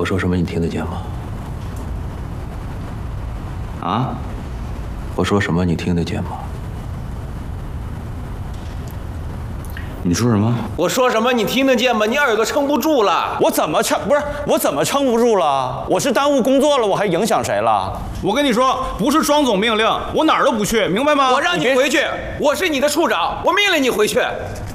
我说什么你听得见吗？ 啊？ 我说什么你听得见吗？ 你说什么？ 我说什么你听得见吗？你耳朵撑不住了。 我怎么撑不住了？我是耽误工作了，我还影响谁了？ 我跟你说，不是庄总命令，我哪儿都不去，明白吗？ 我让你回去，我是你的处长，我命令你回去。